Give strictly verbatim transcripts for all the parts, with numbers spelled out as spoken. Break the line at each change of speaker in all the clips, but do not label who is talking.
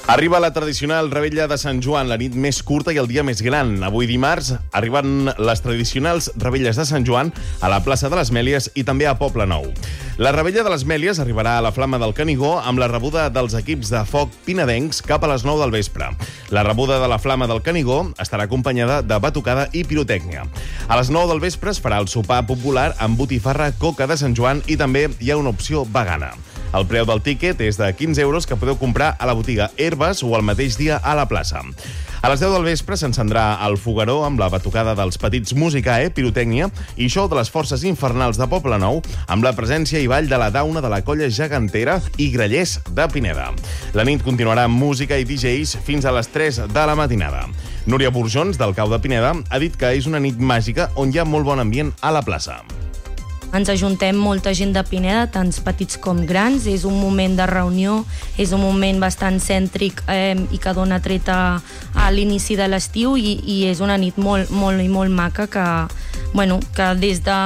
Arriba la tradicional Revetlla de Sant Joan, la nit més curta i el dia més gran. Avui dimarts arriben les tradicionals Revetlles de Sant Joan a la plaça de les Mèlies i també a Poble Nou. La Revetlla de les Mèlies arribarà a la Flama del Canigó amb la rebuda dels equips de foc pinedencs cap a les nou del vespre. La rebuda de la Flama del Canigó estarà acompanyada de batucada i pirotècnia. A les nou del vespre es farà el sopar popular amb botifarra, coca de Sant Joan i també hi ha una opció vegana. El preu del tíquet és de quinze euros que podeu comprar a la botiga Herbes o el mateix dia a la plaça. A les deu del vespre s'encendrà el fogueró amb la batucada dels Petits Musicae, pirotècnia i show de les Forces Infernals de Poble Nou amb la presència i ball de la dauna de la Colla Gegantera i Grallers de Pineda. La nit continuarà amb música i D Js fins a les tres de la matinada. Núria Burjons, del Cau de Pineda, ha dit que és una nit màgica on hi ha molt bon ambient a la plaça.
Ens ajuntem molta gent de Pineda, tant petits com grans. És un moment de reunió, és un moment bastant cèntric eh, i que dona treta a l'inici de l'estiu i, i és una nit molt, molt i molt maca que, bueno, que des de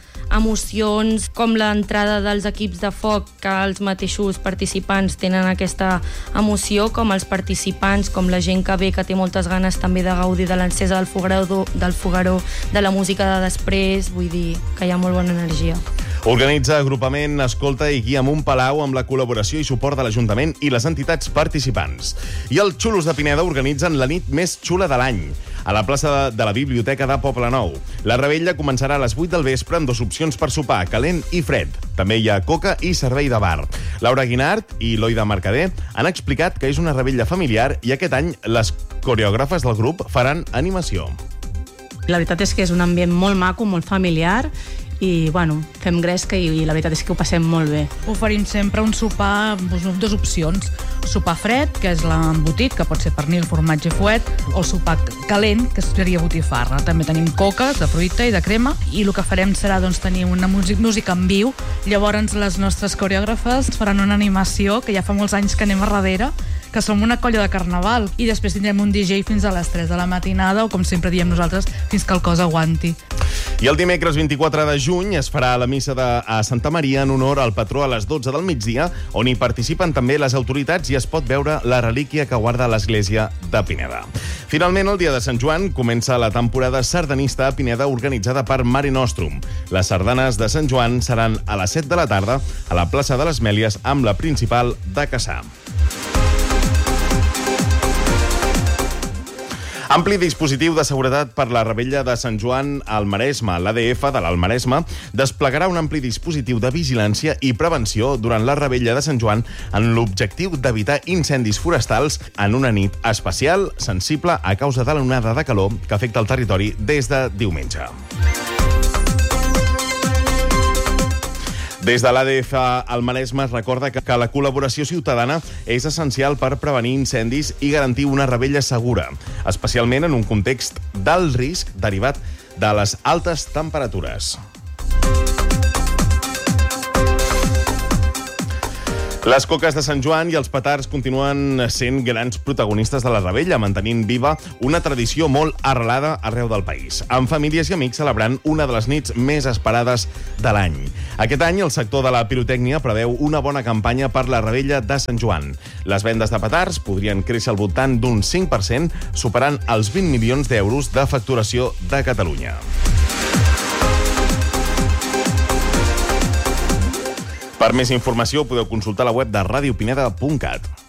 emocions com l'entrada dels equips de foc, que els mateixos participants tenen aquesta emoció, com els participants, com la gent que ve, que té moltes ganes també de gaudir de l'encesa del fogueró, del fogueró, de la música de després, vull dir que hi ha molt bona energia.
Organitza agrupament, escolta i guia Munt Palau amb la col·laboració i suport de l'Ajuntament i les entitats participants. I els xulos de Pineda organitzen la nit més xula de l'any a la plaça de la Biblioteca de Poble Nou. La revetlla començarà a les vuit del vespre amb dues opcions per sopar, calent i fred. També hi ha coca i servei de bar. Laura Guinart i Loida Mercader han explicat que és una revetlla familiar i aquest any les coreògrafes del grup faran animació.
La veritat és que és un ambient molt maco, molt familiar, i bueno, fem gresca i, i la veritat és que ho passem molt bé.
Oferim sempre un sopar amb dues opcions. Sopar fred, que és l'embotit, que pot ser pernil, formatge, fuet, o sopar calent, que seria botifarra. També tenim coques de fruita i de crema, i el que farem serà doncs, tenir una música en viu. Llavors les nostres coreògrafes faran una animació, que ja fa molts anys que anem a darrere, que som una colla de carnaval, i després tindrem un D J fins a les tres de la matinada, o com sempre diem nosaltres, fins que el cos aguanti.
I el dimecres vint-i-quatre de juny es farà la missa de, a Santa Maria en honor al patró a les dotze del migdia, on hi participen també les autoritats i es pot veure la relíquia que guarda l'església de Pineda. Finalment, el dia de Sant Joan comença la temporada sardanista a Pineda organitzada per Mare Nostrum. Les sardanes de Sant Joan seran a les set de la tarda a la plaça de les Mèlies amb la principal de Cassà. Ampli dispositiu de seguretat per la Revetlla de Sant Joan al Maresme. L'A D F de l'Alt Maresme desplegarà un ampli dispositiu de vigilància i prevenció durant la Revetlla de Sant Joan en l'objectiu d'evitar incendis forestals en una nit especial, sensible a causa de l'onada de calor que afecta el territori des de diumenge. Des de l'A D F al Maresme es recorda que la col·laboració ciutadana és essencial per prevenir incendis i garantir una revetlla segura, especialment en un context d'alt risc derivat de les altes temperatures. Les coques de Sant Joan i els petards continuen sent grans protagonistes de la revetlla, mantenint viva una tradició molt arrelada arreu del país, amb famílies i amics celebrant una de les nits més esperades de l'any. Aquest any el sector de la pirotècnia preveu una bona campanya per la revetlla de Sant Joan. Les vendes de petards podrien créixer al voltant d'un cinc per cent, superant els vint milions d'euros de facturació de Catalunya. Per més informació podeu consultar la web de radiopineda punt cat.